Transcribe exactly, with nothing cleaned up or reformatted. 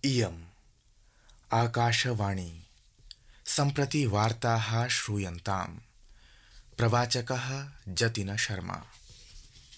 इयम् आकाशवाणी सम्प्रति वार्ताः श्रूयन्ताम्। प्रवाचकः जतिन शर्मा।